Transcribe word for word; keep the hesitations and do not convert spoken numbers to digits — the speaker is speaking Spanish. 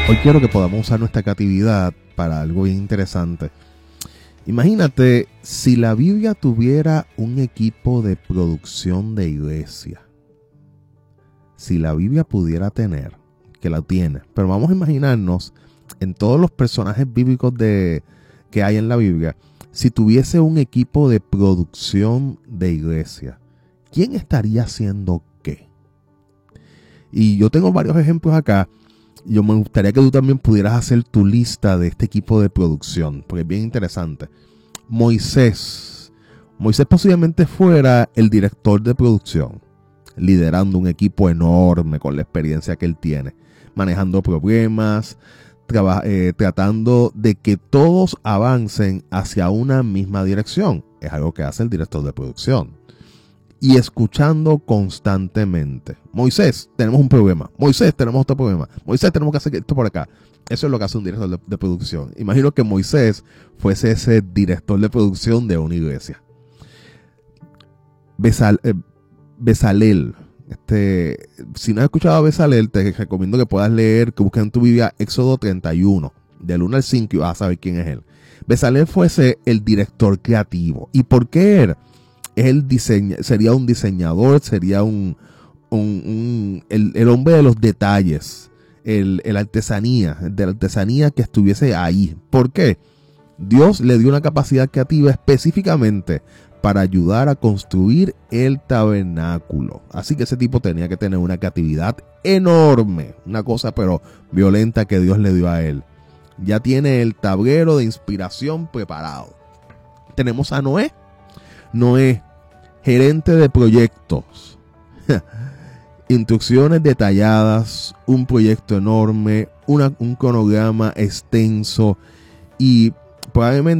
Hoy quiero que podamos usar nuestra creatividad para algo bien interesante. Imagínate si la Biblia tuviera un equipo de producción de iglesia. Si la Biblia pudiera tener, que la tiene, pero vamos a imaginarnos en todos los personajes bíblicos de, que hay en la Biblia, si tuviese un equipo de producción de iglesia, ¿quién estaría haciendo qué? Y yo tengo varios ejemplos acá. Yo me gustaría que tú también pudieras hacer tu lista de este equipo de producción, porque es bien interesante. Moisés. Moisés posiblemente fuera el director de producción, liderando un equipo enorme con la experiencia que él tiene, manejando problemas, traba, eh, tratando de que todos avancen hacia una misma dirección. Es algo que hace el director de producción. Y escuchando constantemente. Moisés, tenemos un problema. Moisés, tenemos otro problema. Moisés, tenemos que hacer esto por acá. Eso es lo que hace un director de, de producción. Imagino que Moisés fuese ese director de producción de una iglesia. Besal, eh, Bezalel. Este, si no has escuchado a Bezalel, te recomiendo que puedas leer, que busques en tu Biblia Éxodo treinta y uno, del uno al cinco, y vas a saber quién es él. Bezalel fuese el director creativo. ¿Y por qué él? El diseña, sería un diseñador, sería un, un, un el, el hombre de los detalles, el, el artesanía, de la artesanía que estuviese ahí. ¿Por qué? Dios le dio una capacidad creativa específicamente para ayudar a construir el tabernáculo. Así que ese tipo tenía que tener una creatividad enorme, una cosa pero violenta que Dios le dio a él. Ya tiene el tablero de inspiración preparado. Tenemos a Noé. Noé, gerente de proyectos, instrucciones detalladas, un proyecto enorme, una, un cronograma extenso y probablemente